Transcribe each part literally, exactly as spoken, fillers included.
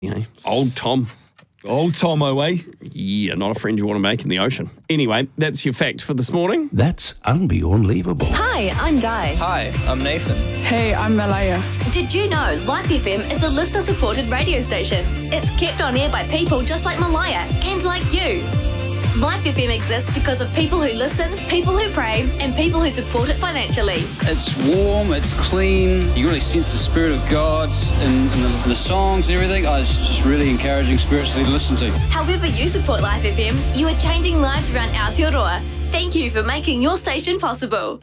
You know, old Tom. Old Tomo, eh? Yeah, not a friend you want to make in the ocean. Anyway, that's your fact for this morning. That's unbelievable. Hi, I'm Di. Hi, I'm Nathan. Hey, I'm Malaya. Did you know Life F M is a listener-supported radio station? It's kept on air by people just like Malaya and like you. Life F M exists because of people who listen, people who pray, and people who support it financially. It's warm, it's clean, you really sense the Spirit of God in, in the, the songs and everything. Oh, it's just really encouraging spiritually to listen to. However you support Life F M, you are changing lives around Aotearoa. Thank you for making your station possible.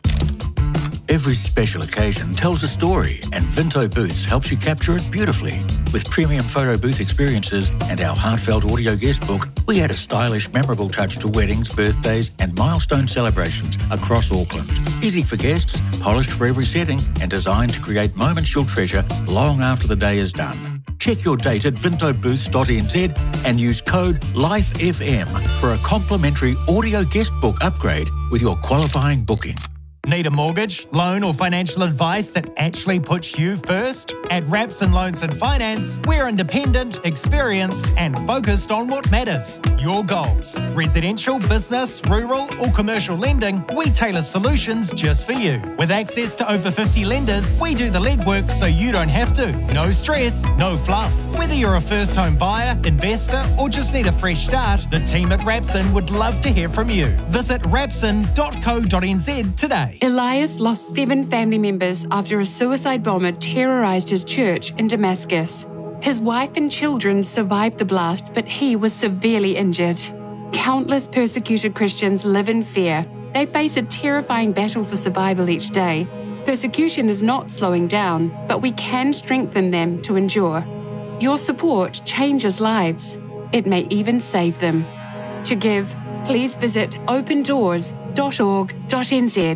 Every special occasion tells a story, and Vinto Booths helps you capture it beautifully. With premium photo booth experiences and our heartfelt audio guest book, we add a stylish, memorable touch to weddings, birthdays and milestone celebrations across Auckland. Easy for guests, polished for every setting, and designed to create moments you'll treasure long after the day is done. Check your date at vinto booths dot n z and use code LIFEFM for a complimentary audio guest book upgrade with your qualifying booking. Need a mortgage, loan or financial advice that actually puts you first? At Rapson Loans and Finance, we're independent, experienced and focused on what matters. Your goals. Residential, business, rural or commercial lending, we tailor solutions just for you. With access to over fifty lenders, we do the legwork so you don't have to. No stress, no fluff. Whether you're a first home buyer, investor or just need a fresh start, the team at Rapson would love to hear from you. Visit rapson dot co dot n z today. Elias lost seven family members after a suicide bomber terrorized his church in Damascus. His wife and children survived the blast, but he was severely injured. Countless persecuted Christians live in fear. They face a terrifying battle for survival each day. Persecution is not slowing down, but we can strengthen them to endure. Your support changes lives. It may even save them. To give, please visit open doors dot org dot n z.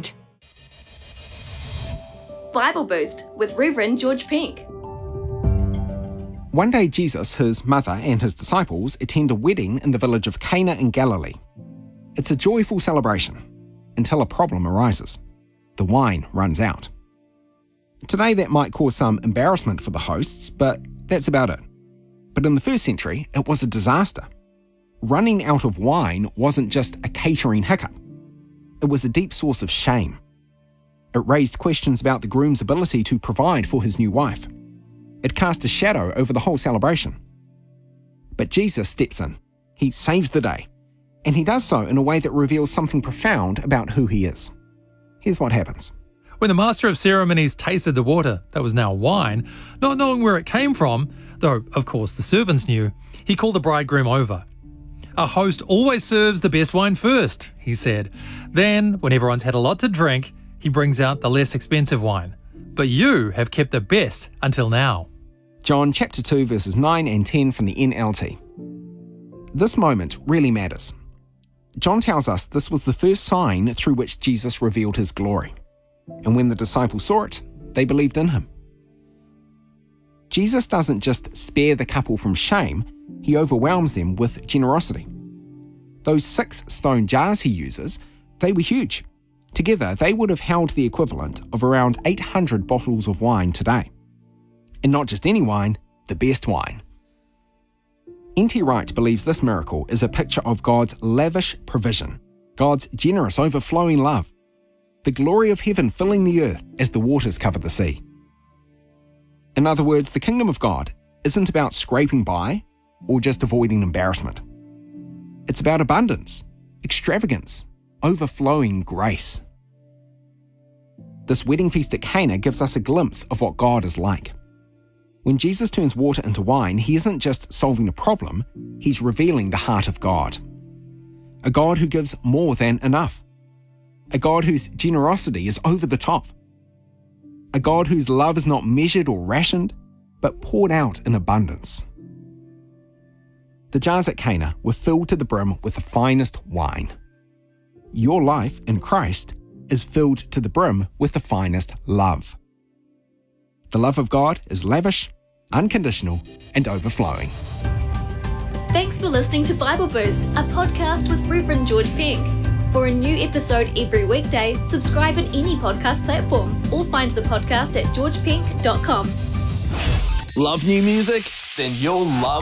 Bible Boost with Reverend George Pink. One day Jesus, his mother and his disciples attend a wedding in the village of Cana in Galilee. It's a joyful celebration until a problem arises. The wine runs out. Today that might cause some embarrassment for the hosts, but that's about it. But in the first century, it was a disaster. Running out of wine wasn't just a catering hiccup. It was a deep source of shame. It raised questions about the groom's ability to provide for his new wife. It cast a shadow over the whole celebration. But Jesus steps in. He saves the day. And he does so in a way that reveals something profound about who he is. Here's what happens. When the master of ceremonies tasted the water that was now wine, not knowing where it came from, though of course the servants knew, he called the bridegroom over. A host always serves the best wine first, he said. Then, when everyone's had a lot to drink, he brings out the less expensive wine. But you have kept the best until now. John chapter two verses nine and ten from the N L T. This moment really matters. John tells us this was the first sign through which Jesus revealed his glory. And when the disciples saw it, they believed in him. Jesus doesn't just spare the couple from shame, he overwhelms them with generosity. Those six stone jars he uses, they were huge. Together, they would have held the equivalent of around eight hundred bottles of wine today. And not just any wine, the best wine. N T Wright believes this miracle is a picture of God's lavish provision, God's generous, overflowing love, the glory of heaven filling the earth as the waters cover the sea. In other words, the kingdom of God isn't about scraping by or just avoiding embarrassment. It's about abundance, extravagance, overflowing grace. This wedding feast at Cana gives us a glimpse of what God is like. When Jesus turns water into wine, he isn't just solving a problem, he's revealing the heart of God. A God who gives more than enough. A God whose generosity is over the top. A God whose love is not measured or rationed, but poured out in abundance. The jars at Cana were filled to the brim with the finest wine. Your life in Christ is filled to the brim with the finest love. The love of God is lavish, unconditional, and overflowing. Thanks for listening to Bible Boost, a podcast with Reverend George Pink. For a new episode every weekday, subscribe in any podcast platform or find the podcast at george pink dot com. Love new music? then you'll love